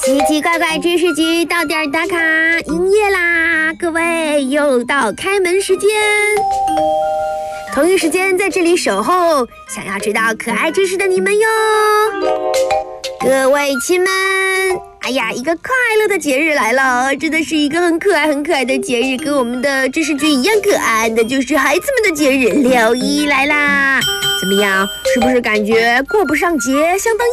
奇奇怪怪知识局到点打卡营业啦！各位又到开门时间，同一时间在这里守候，想要知道可爱知识的你们哟。各位亲们，哎呀，一个快乐的节日来了，真的是一个很可爱的节日，跟我们的知识局一样可爱的，就是孩子们的节日，6·1来啦！怎么样，是不是感觉过不上节相当